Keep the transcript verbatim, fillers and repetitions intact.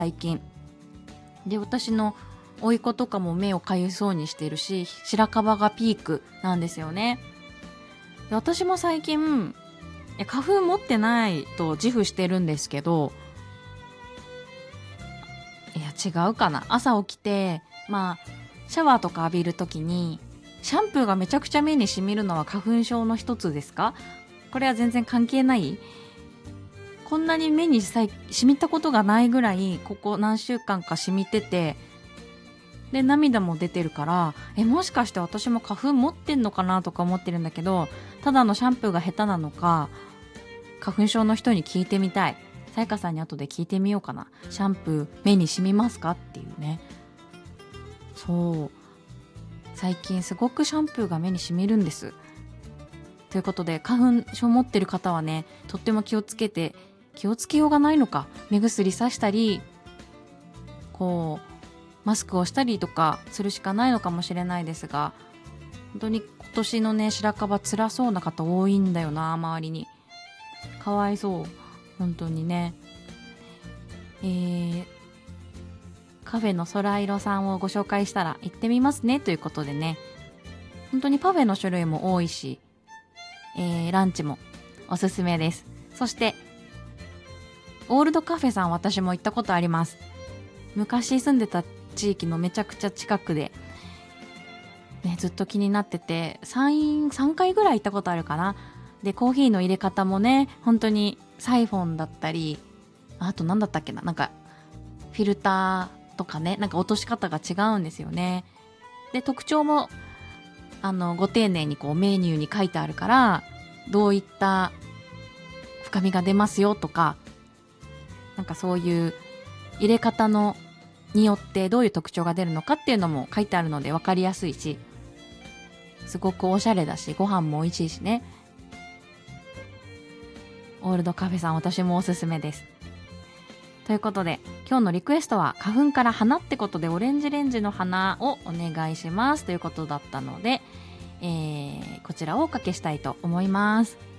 最近で、私の甥いっ子とかも目をかゆそうにしてるし、白樺がピークなんですよね。で、私も最近花粉持ってないと自負してるんですけど、いや違うかな。朝起きてまあシャワーとか浴びるときにシャンプーがめちゃくちゃ目に染みるのは花粉症の一つですか？これは全然関係ない？こんなに目にさい染みたことがないぐらいここ何週間か染みてて、で涙も出てるから、えもしかして私も花粉持ってんのかなとか思ってるんだけど、ただのシャンプーが下手なのか花粉症の人に聞いてみたい。さやかさんに後で聞いてみようかな。シャンプー目に染みますかっていうね。そう最近すごくシャンプーが目に染みるんです。ということで花粉症持ってる方はね、とっても気をつけて、気をつけようがないのか、目薬さしたりこうマスクをしたりとかするしかないのかもしれないですが、本当に今年のね白樺辛そうな方多いんだよな、周りに。かわいそう本当にね。えー、カフェの空色さんをご紹介したら行ってみますねということでね、本当にパフェの種類も多いし、えー、ランチもおすすめです。そしてオールドカフェさん、私も行ったことあります。昔住んでた地域のめちゃくちゃ近くで、ね、ずっと気になってて 3, さんかいぐらい行ったことあるかな。でコーヒーの入れ方もね、本当にサイフォンだったり、あと何だったっけな、なんかフィルターとかね、なんか落とし方が違うんですよね。で特徴もあのご丁寧にこうメニューに書いてあるから、どういった深みが出ますよとか、なんかそういう入れ方のによってどういう特徴が出るのかっていうのも書いてあるので分かりやすいし、すごくおしゃれだし、ご飯も美味しいしね。オールドカフェさん、私もおすすめです。ということで今日のリクエストは花粉から花ってことで、オレンジレンジの花をお願いしますということだったので、えー、こちらをおかけしたいと思います。